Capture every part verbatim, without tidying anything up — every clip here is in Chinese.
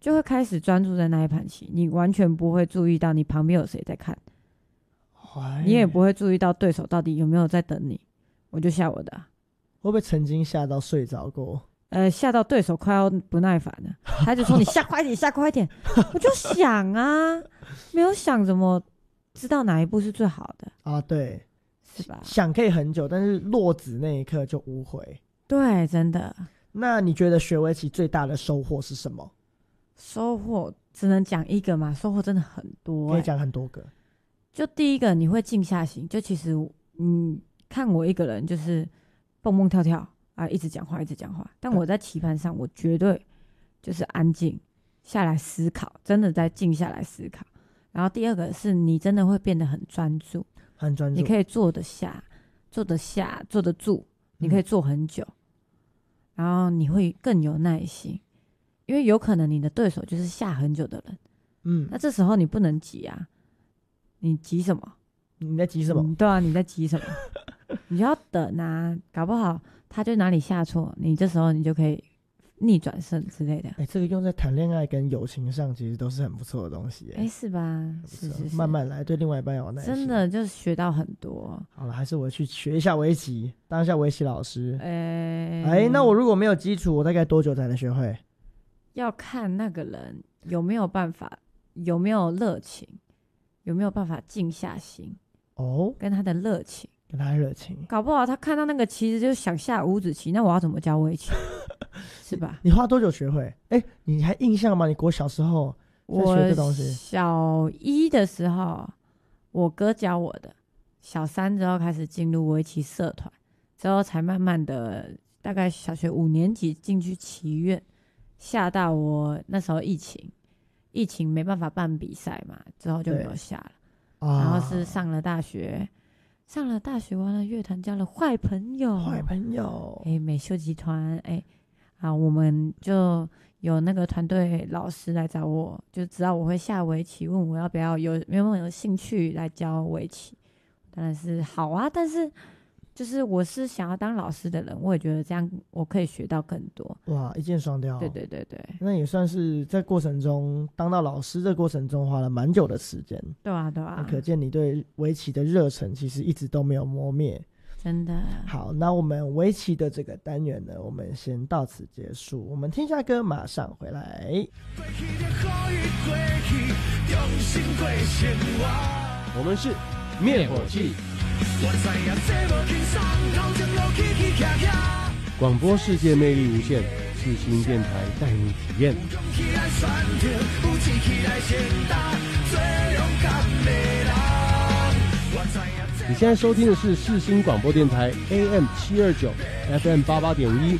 就会开始专注在那一盘棋，你完全不会注意到你旁边有谁在看，你也不会注意到对手到底有没有在等你。我就下我的、啊， 会不会曾经吓到睡着过？ 呃，吓到对手快要不耐烦了，他就说你下快一点，下快一点。我就想啊，没有想怎么知道哪一步是最好的啊？对， 是吧？ 想可以很久，但是落子那一刻就无悔。 对，真的。 那你觉得学围棋最大的收获是什么？ 收获只能讲一个嘛，收获真的很多、欸， 可以讲很多个。 就第一个，你会静下心，就其实嗯，看我一个人就是蹦蹦跳跳啊，一直讲话，一直讲话。但我在棋盘上，我绝对就是安静下来思考，真的在静下来思考。然后第二个是你真的会变得很专注， 很专注， 你可以坐得下、坐得下、坐得住，你可以坐很久，嗯、然后你会更有耐心，因为有可能你的对手就是下很久的人，嗯，那这时候你不能急啊，你急什么？ 你在急什么？ 嗯、对啊，你在急什么？你就要等啊，搞不好他就哪里下错，你这时候你就可以逆转胜之类的。 哎、欸，这个用在谈恋爱跟友情上，其实都是很不错的东西。哎、 欸，是吧？是是是， 慢慢来，对另外一半有耐心。 真的就是学到很多。 好了，还是我去学一下围棋，当一下围棋老师。哎、 欸欸，那我如果没有基础，我大概多久才能学会？ 要看那个人有没有办法，有没有热情，有没有办法静下心。哦，跟他的热情。 跟他热情， 搞不好他看到那个棋子就想下五子棋，那我要怎么教围棋？是吧？ 你花多久学会？哎、欸，你还印象吗？你国小时候在学这东西？ 小一的时候，我哥教我的。小三之后开始进入围棋社团，之后才慢慢的，大概小学五年级进去棋院，下到我那时候疫情，疫情没办法办比赛嘛，之后就没有下了。啊、然后是上了大学。上了大学完了乐团交了坏朋友， 坏朋友， 哎、欸，美秀集团，哎、欸，啊，我们就有那个团队老师来找我，就知道我会下围棋，问我要不要有没有有兴趣来教围棋，当然是好啊，但是就是我是想要当老师的人，我也觉得这样我可以学到更多。 哇，一箭双雕。 对对对对， 那也算是在过程中当到老师的过程中花了蛮久的时间。 对啊对啊， 可见你对围棋的热忱其实一直都没有磨灭。 真的。 好，那我们围棋的这个单元呢，我们先到此结束，我们听下歌马上回来。 我们是灭火器，广播世界魅力无限，世新电台带你体验。你现在收听的是世新广播电台 A M 七二九 F M 八八点一。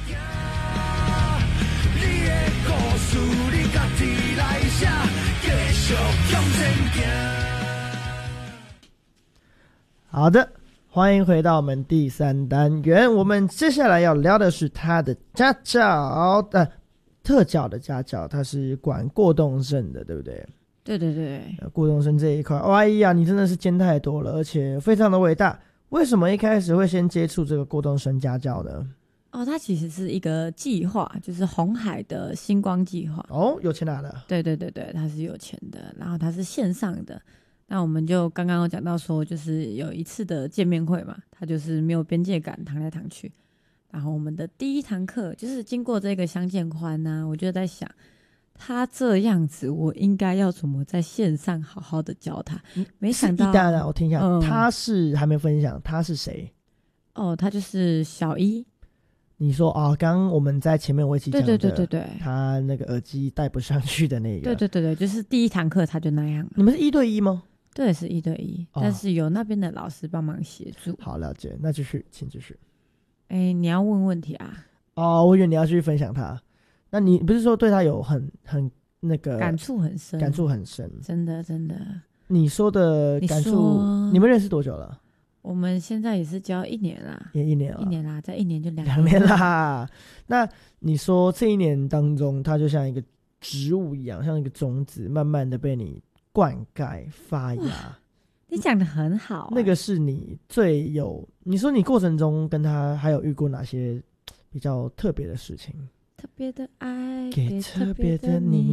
好的，欢迎回到我们第三单元。我们接下来要聊的是他的家教，呃，特教的家教，他是管过动症的，对不对？ 对对对， 呃、过动症这一块，哎呀，你真的是兼太多了，而且非常的伟大。为什么一开始会先接触这个过动症家教呢？ 哦，它其实是一个计划，就是红海的星光计划。 哦，有钱拿的。 对对对对，它是有钱的，然后它是线上的。那我们就刚刚有讲到说，就是有一次的见面会嘛，它就是没有边界感，躺来躺去。然后我们的第一堂课就是经过这个相见欢呢、啊，我就在想，他这样子，我应该要怎么在线上好好的教他？没想到， 当然我听一下、嗯，他是还没分享，他是谁？ 哦，他就是小一。 你说啊，刚刚我们在前面我一起讲的， 对对对对对， 他那个耳机戴不上去的那个， 对对对对，就是第一堂课他就那样。 你们是一对一吗？ 对，是一对一、哦，但是有那边的老师帮忙协助。 好，了解，那继续，请继续。 哎，你要问问题啊？ 哦，我以为你要继续分享他。那你不是说对他有很很那个感触很深？ 感触很深， 真的真的。 你说的感触，你, 你们认识多久了？ 我们现在也是教一年啦， 也一年了， 一年啦，在一年就两两年啦。那你说这一年当中，它就像一个植物一样，像一个种子，慢慢的被你灌溉发芽。 你讲得很好、啊， 那个是你最有，你说你过程中跟他还有遇过哪些比较特别的事情？ 特别的爱给特别的你。